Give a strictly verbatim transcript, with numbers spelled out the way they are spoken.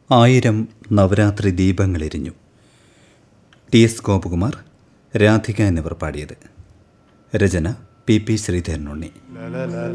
ആയിരം Navaratri ദീപങ്ങളെരിഞ്ഞു. T S Gopakumar, Radhika എന്നിവർ പാടിയത്. രചന പി പി ശ്രീധരനുണ്ണി.